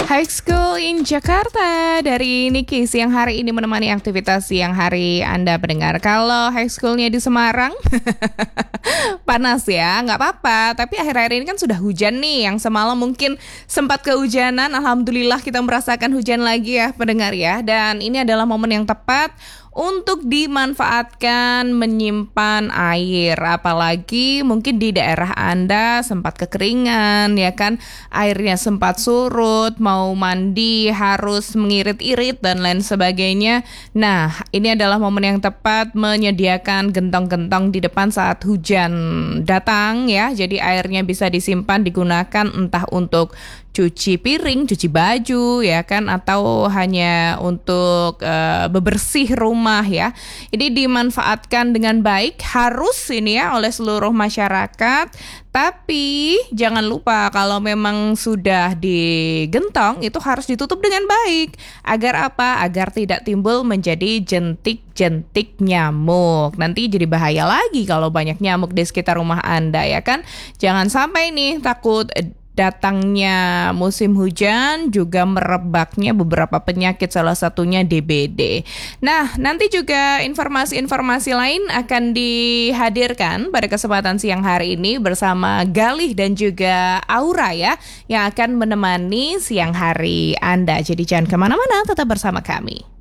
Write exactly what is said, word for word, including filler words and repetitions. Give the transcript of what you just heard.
High School in Jakarta dari Niki siang hari ini menemani aktivitas siang hari Anda pendengar. Kalau high schoolnya di Semarang panas ya, nggak apa-apa. Tapi akhir-akhir ini kan sudah hujan nih. Yang semalam mungkin sempat kehujanan. Alhamdulillah kita merasakan hujan lagi ya pendengar ya. Dan ini adalah momen yang tepat untuk dimanfaatkan menyimpan air, apalagi mungkin di daerah Anda sempat kekeringan ya kan, airnya sempat surut, mau mandi harus mengirit-irit dan lain sebagainya. Nah, ini adalah momen yang tepat menyediakan gentong-gentong di depan saat hujan datang ya. Jadi airnya bisa disimpan, digunakan entah untuk cuci piring, cuci baju ya kan, atau hanya untuk uh, bebersih rumah ya. Ini dimanfaatkan dengan baik harus ini ya oleh seluruh masyarakat. Tapi jangan lupa kalau memang sudah digentong itu harus ditutup dengan baik. Agar apa? Agar tidak timbul menjadi jentik-jentik nyamuk. Nanti jadi bahaya lagi kalau banyak nyamuk di sekitar rumah Anda ya kan. Jangan sampai nih takut datangnya musim hujan juga merebaknya beberapa penyakit, salah satunya D B D. Nah, nanti juga informasi-informasi lain akan dihadirkan pada kesempatan siang hari ini bersama Galih dan juga Aura ya, yang akan menemani siang hari Anda. Jadi jangan kemana-mana, tetap bersama kami.